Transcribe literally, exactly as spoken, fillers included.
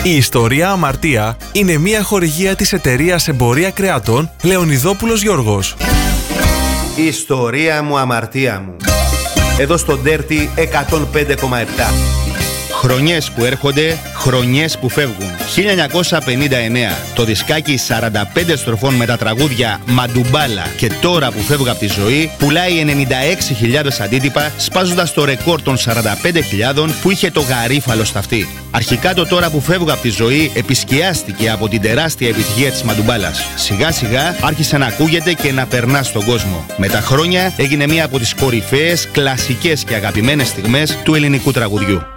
Η ιστορία Αμαρτία είναι μια χορηγία της εταιρείας εμπορία κρεατών Λεωνιδόπουλος Γιώργος. Η ιστορία μου, αμαρτία μου. Εδώ στο Dirty εκατόν πέντε κόμμα επτά. Χρονιές που έρχονται, χρονιές που φεύγουν. χίλια εννιακόσια πενήντα εννέα. Το δισκάκι σαράντα πέντε στροφών με τα τραγούδια Μαντουμπάλα και Τώρα που φεύγω από τη ζωή πουλάει ενενήντα έξι χιλιάδες αντίτυπα, σπάζοντας το ρεκόρ των σαράντα πέντε χιλιάδων που είχε το Γαρίφαλο στα αυτή. Αρχικά το Τώρα που φεύγω από τη ζωή επισκιάστηκε από την τεράστια επιτυχία της Μαντουμπάλας. Σιγά σιγά άρχισε να ακούγεται και να περνά στον κόσμο. Με τα χρόνια έγινε μία από τις κορυφαίες, κλασικές και αγαπημένες στιγμές του ελληνικού τραγουδιού.